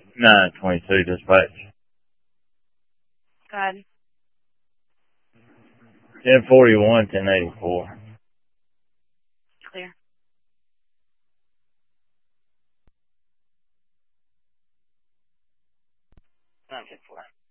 922 dispatch. Go ahead. 1041, 1084. Clear. Okay, 4.